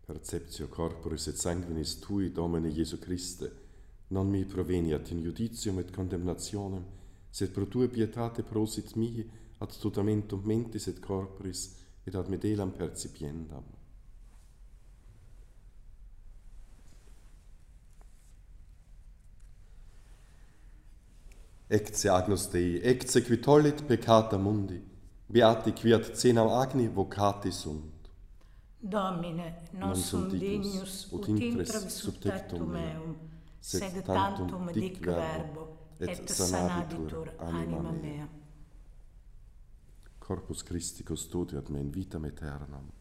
Perceptio corporis et sanguinis tui, Domine Iesu Christe, non mi proveniat in judicium et condemnationem, sed pro tua pietate prosit mihi ad tutamentum mentis et corporis et ad medelam percipiendam. Ecce Agnus Dei, ecce qui tollit peccata mundi, beati quiat cenam agni vocati sunt. Domine, non sum dignus ut intra sub tectum meum, sed tantum dic verbo, et sanabitur anima mea. Corpus Christi custodiat me in vitam aeternam.